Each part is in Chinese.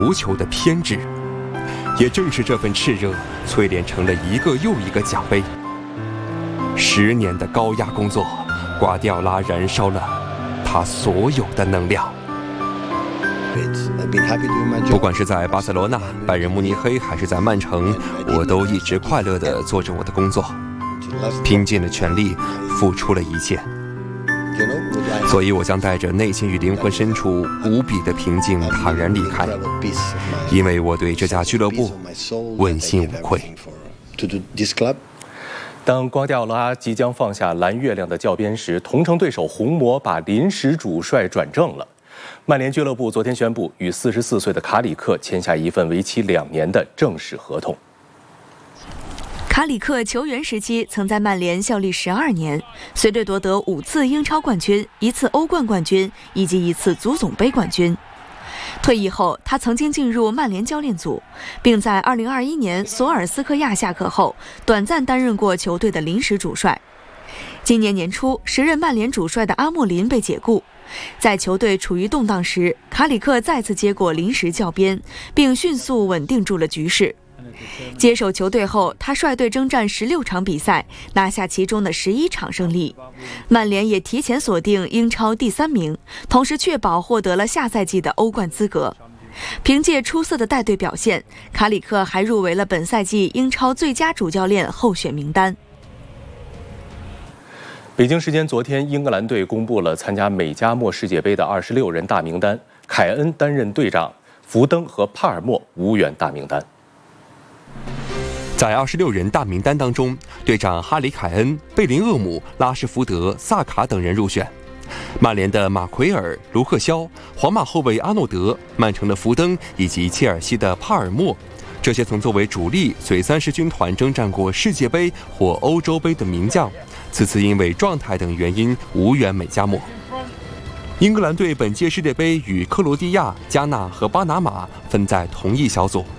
足球的偏执。也正是这份炽热，淬炼成了一个又一个奖杯。10年的高压工作，瓜迪奥拉燃烧了他所有的能量。不管是在巴塞罗那、拜仁慕尼黑，还是在曼城，我都一直快乐地做着我的工作，拼尽了全力，付出了一切。所以我将带着内心与灵魂深处无比的平静坦然离开，因为我对这家俱乐部问心无愧。 当瓜迪奥拉即将放下蓝月亮的教鞭时，同城对手红魔把临时主帅转正了。曼联俱乐部昨天宣布与44岁的卡里克签下一份为期2年的正式合同。 卡里克球员时期曾在曼联效力12年，随队夺得5次英超冠军、1次欧冠冠军以及1次足总杯冠军。退役后，他曾经进入曼联教练组，并在2021年索尔斯克亚下课后短暂担任过球队的临时主帅。今年年初，时任曼联主帅的阿莫林被解雇，在球队处于动荡时，卡里克再次接过临时教鞭，并迅速稳定住了局势。接手球队后，他率队征战16场比赛，拿下其中的11场胜利。曼联也提前锁定英超第3名，同时确保获得了下赛季的欧冠资格。凭借出色的带队表现，卡里克还入围了本赛季英超最佳主教练候选名单。 北京时间昨天，英格兰队公布了参加美加墨世界杯的26人大名单，凯恩担任队长，福登和帕尔默无缘大名单。 在26人大名单当中，队长哈里·凯恩、贝林厄姆、拉什福德、萨卡等人入选。曼联的马奎尔、卢克肖、皇马后卫阿诺德、曼城的福登以及切尔西的帕尔默，这些曾作为主力随30军团征战过世界杯或欧洲杯的名将，此次因为状态等原因无缘美加墨。英格兰队本届世界杯与克罗地亚、加纳和巴拿马分在同一小组。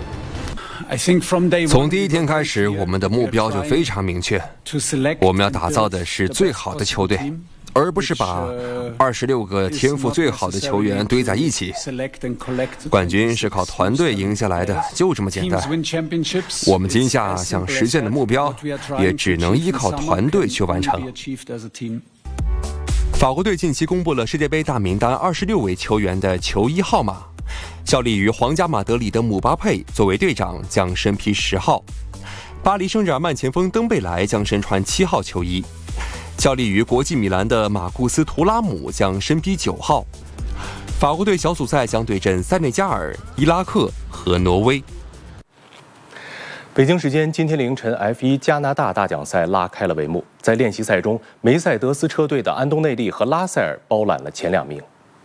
从第一天开始，我们的目标就非常明确，我们要打造的是最好的球队，而不是把26个天赋最好的球员堆在一起。冠军是靠团队赢下来的，就这么简单。我们今夏想实现的目标，也只能依靠团队去完成。法国队近期公布了世界杯大名单26位球员的球衣号码。效力于皇家马德里的姆巴佩作为队长将身披10号，巴黎圣日耳曼前锋登贝莱将身穿7号球衣，效力于国际米兰的马库斯·图拉姆将身披9号。法国队小组赛将对阵塞内加尔、伊拉克和挪威。 北京时间今天凌晨 F1 加拿大大奖赛拉开了帷幕，在练习赛中，梅赛德斯车队的安东内利和拉塞尔包揽了前2名。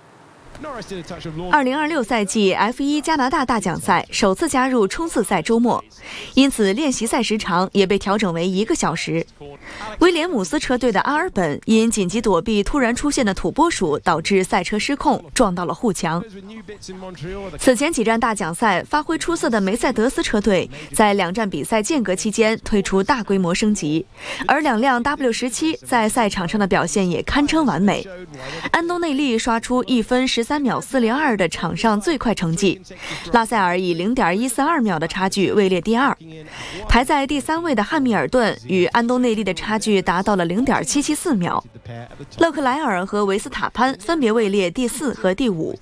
2026赛季 F1 加拿大大奖赛首次加入冲刺赛周末，因此练习赛时长也被调整为1个小时。威廉姆斯车队的阿尔本因紧急躲避突然出现的土拨鼠，导致赛车失控，撞到了护墙。此前几站大奖赛发挥出色的梅赛德斯车队，在2站比赛间隔期间推出大规模升级，而2辆 W17 在赛场上的表现也堪称完美。安东内利刷出1分13秒402的场上最快成绩，拉塞尔以 0.142 秒的差距位列第2，排在第3位的汉密尔顿与安东内利的差距达到了 0.774 秒，勒克莱尔和维斯塔潘分别位列第4和第5。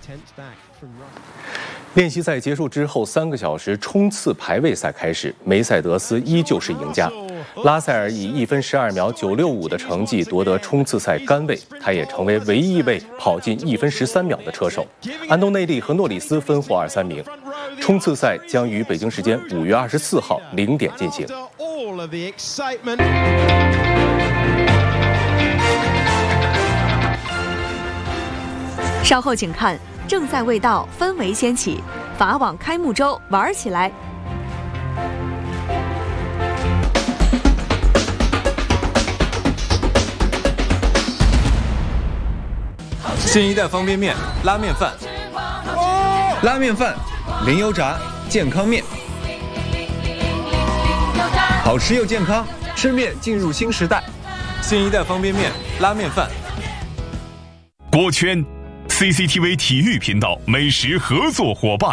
练习赛结束之后3个小时，冲刺排位赛开始，梅赛德斯依旧是赢家。拉塞尔以1分12秒965的成绩夺得冲刺赛杆位，他也成为唯一一位跑进1分13秒的车手。安东内利和诺里斯分获2、3名。冲刺赛将于北京时间5月24号0点进行。 稍后请看正赛未到，氛围掀起，法网开幕周玩起来。 新一代方便面拉面饭，拉面饭零油炸健康面，好吃又健康，吃面进入新时代。新一代方便面拉面饭。 锅圈 CCTV 体育频道美食合作伙伴。